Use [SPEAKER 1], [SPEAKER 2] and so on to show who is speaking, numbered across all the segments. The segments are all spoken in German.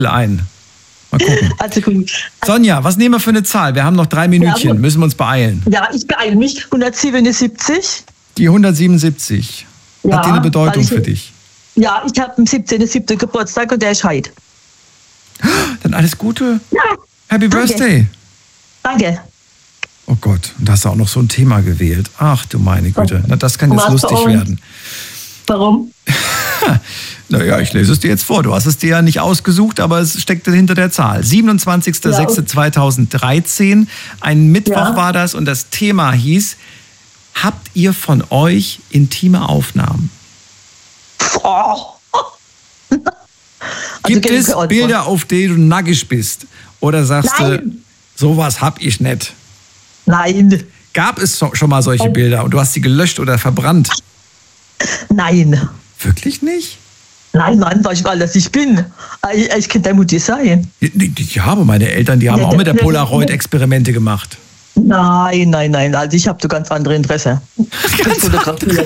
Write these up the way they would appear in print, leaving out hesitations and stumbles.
[SPEAKER 1] ein. Mal gucken.
[SPEAKER 2] Also gut.
[SPEAKER 1] Sonja, was nehmen wir für eine Zahl? Wir haben noch 3 Minütchen, müssen wir uns beeilen.
[SPEAKER 2] Ja, ich beeile mich. 177.
[SPEAKER 1] Die 177.
[SPEAKER 2] Ja,
[SPEAKER 1] hat die eine Bedeutung für dich?
[SPEAKER 2] Ja, ich habe am 17.07. Geburtstag und der ist heute.
[SPEAKER 1] Dann alles Gute.
[SPEAKER 2] Ja.
[SPEAKER 1] Happy Birthday.
[SPEAKER 2] Danke.
[SPEAKER 1] Oh Gott, und da hast du auch noch so ein Thema gewählt. Ach du meine Güte, na das kann jetzt lustig werden.
[SPEAKER 2] Warum?
[SPEAKER 1] Naja, ich lese es dir jetzt vor. Du hast es dir ja nicht ausgesucht, aber es steckte hinter der Zahl. 27.06.2013, ein Mittwoch war das und das Thema hieß, habt ihr von euch intime Aufnahmen? Gibt es Bilder, auf die du nackig bist? Oder sagst du, sowas hab ich nicht?
[SPEAKER 2] Nein.
[SPEAKER 1] Gab es schon mal solche Bilder und du hast sie gelöscht oder verbrannt?
[SPEAKER 2] Nein.
[SPEAKER 1] Wirklich nicht?
[SPEAKER 2] Nein, weil ich alles ich bin. Ich kann deine Mutter sein.
[SPEAKER 1] Ja, aber meine Eltern, die haben auch mit der Polaroid-Experimente gemacht.
[SPEAKER 2] Nein. Also ich habe so ganz andere Interesse. Ich fotografiere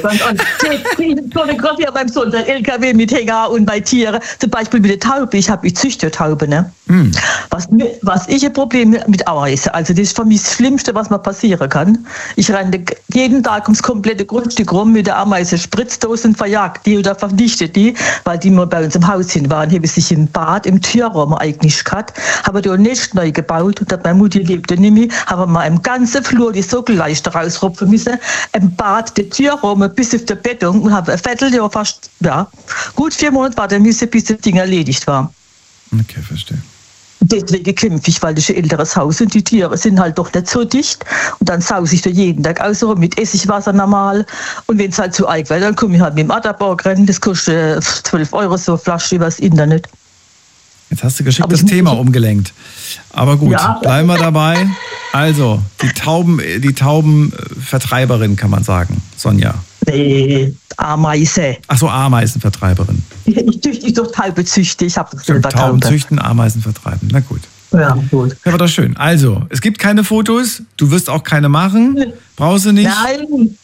[SPEAKER 2] beim Sohn, sein LKW mit Hänger und bei Tieren. Zum Beispiel mit der Taube. Ich züchte Taube, ne? Was ich ein Problem mit Ameisen. Also das ist für mich das Schlimmste, was mir passieren kann. Ich renne jeden Tag ums komplette Grundstück rum mit der Ameise, Spritzdosen verjagt die oder vernichtet die, weil die mal bei uns im Haus hin waren. Habe ich im Bad, im Türraum eigentlich gehabt. Habe da nicht neu gebaut und meine Mutter lebte nicht mehr. Habe mal im ganzen Flur die Sockelleiste rausrupfen müssen. Im Bad, die Türraum bis auf die Bettung und habe ein Vierteljahr fast, gut 4 Monate warten müssen, bis das Ding erledigt war.
[SPEAKER 1] Okay, verstehe.
[SPEAKER 2] Deswegen kämpfe ich, weil das ist ein älteres Haus und die Tiere sind halt doch nicht so dicht. Und dann sause ich da jeden Tag aus mit Essigwasser normal. Und wenn es halt zu arg wird, dann komme ich halt mit dem Adderbock rennen. Das kostet 12 € so eine Flasche übers Internet.
[SPEAKER 1] Jetzt hast du geschickt das Thema umgelenkt. Aber gut, bleiben wir dabei. Also, die Taubenvertreiberin kann man sagen, Sonja.
[SPEAKER 2] Nee, Ameise.
[SPEAKER 1] Ach so, Ameisenvertreiberin.
[SPEAKER 2] Ich doch Taube züchte, ich habe selber
[SPEAKER 1] Tauben züchten, Ameisen vertreiben. Na gut.
[SPEAKER 2] Ja, gut.
[SPEAKER 1] Ja, war doch schön. Also, es gibt keine Fotos, du wirst auch keine machen. Brauchst du nicht.
[SPEAKER 2] Nein.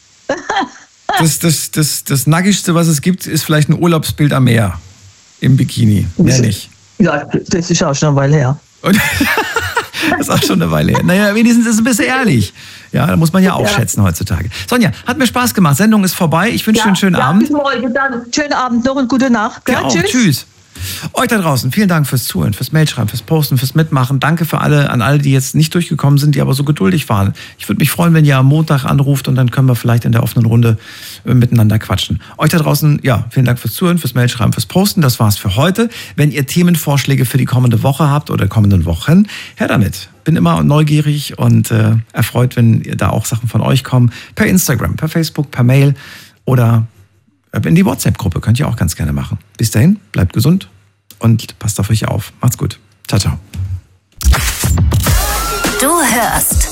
[SPEAKER 1] Das Nackigste, was es gibt, ist vielleicht ein Urlaubsbild am Meer. Im Bikini. Mehr nicht.
[SPEAKER 2] Ja, das ist auch schon eine Weile her.
[SPEAKER 1] Das ist auch schon eine Weile her. Naja, wenigstens ist es ein bisschen ehrlich. Ja, da muss man ja auch schätzen heutzutage. Sonja, hat mir Spaß gemacht. Sendung ist vorbei. Ich wünsche dir einen schönen Abend.
[SPEAKER 2] Bis morgen dann. Schönen Abend noch und gute Nacht.
[SPEAKER 1] Ja, tschüss. Euch da draußen, vielen Dank fürs Zuhören, fürs Mailschreiben, fürs Posten, fürs Mitmachen. Danke an alle, die jetzt nicht durchgekommen sind, die aber so geduldig waren. Ich würde mich freuen, wenn ihr am Montag anruft und dann können wir vielleicht in der offenen Runde miteinander quatschen. Euch da draußen, vielen Dank fürs Zuhören, fürs Mailschreiben, fürs Posten. Das war's für heute. Wenn ihr Themenvorschläge für die kommende Woche habt oder kommenden Wochen, her damit. Bin immer neugierig und erfreut, wenn da auch Sachen von euch kommen. Per Instagram, per Facebook, per Mail oder in die WhatsApp-Gruppe. Könnt ihr auch ganz gerne machen. Bis dahin, bleibt gesund und passt auf euch auf. Macht's gut. Ciao, ciao.
[SPEAKER 3] Du hörst